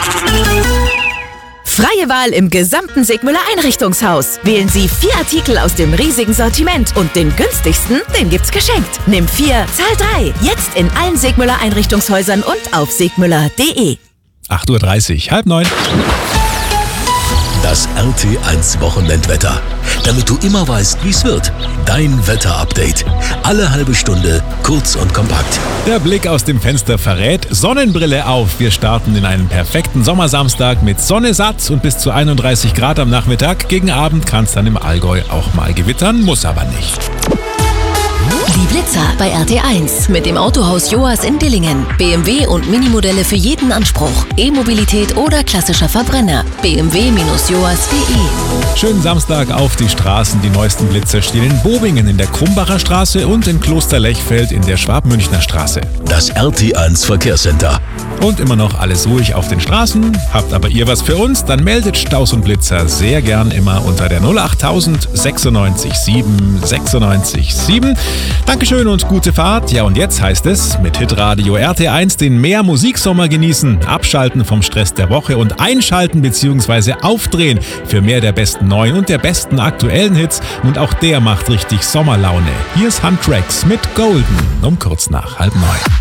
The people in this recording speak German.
Freie Wahl im gesamten Sigmüller Einrichtungshaus. Wählen Sie 4 Artikel aus dem riesigen Sortiment und den günstigsten, den gibt's geschenkt. Nimm 4, zahl 3. Jetzt in allen Sigmüller Einrichtungshäusern und auf sigmüller.de. 8:30 Uhr, 8:30. Das RT1 Wochenendwetter. Damit du immer weißt, wie es wird. Dein Wetterupdate. Alle halbe Stunde, kurz und kompakt. Der Blick aus dem Fenster verrät: Sonnenbrille auf. Wir starten in einen perfekten Sommersamstag mit Sonne satt und bis zu 31 Grad am Nachmittag. Gegen Abend kann es dann im Allgäu auch mal gewittern, muss aber nicht. Die Blitzer bei RT1 mit dem Autohaus Joas in Dillingen. BMW und Minimodelle für jeden Anspruch. E-Mobilität oder klassischer Verbrenner. bmw-joas.de. Schönen Samstag auf die Straßen. Die neuesten Blitzer stehen in Bobingen in der Krumbacher Straße und in Klosterlechfeld in der Schwab-Münchner Straße. Das RT1 Verkehrscenter. Und immer noch alles ruhig auf den Straßen. Habt aber ihr was für uns? Dann meldet Staus und Blitzer sehr gern immer unter der 08000 96 7 96 7. Dankeschön und gute Fahrt. Ja, und jetzt heißt es mit Hitradio RT1 den mehr Musiksommer genießen, abschalten vom Stress der Woche und einschalten bzw. aufdrehen für mehr der besten neuen und der besten aktuellen Hits. Und auch der macht richtig Sommerlaune. Hier ist Huntrax mit Golden um kurz nach 8:30.